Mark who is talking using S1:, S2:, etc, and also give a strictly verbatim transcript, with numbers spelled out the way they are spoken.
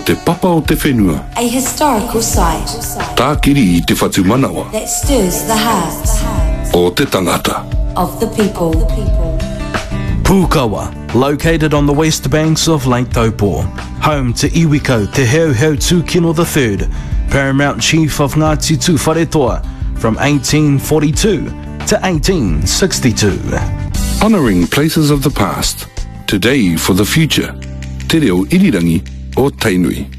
S1: te papa o te whenua.
S2: A historical site.
S1: Tākiri i te whatu manawa.
S2: That stirs the hearts.
S1: O te tangata.
S2: Of the people.
S3: Pukawa, located on the west banks of Lake Taupo, home to Iwiko Te Heuheu Tūkino the third, Paramount Chief of Ngāti Tū Wharetoa from eighteen forty-two to eighteen sixty-two.
S1: Honouring places of the past, today for the future. Te reo irirangi o Tainui.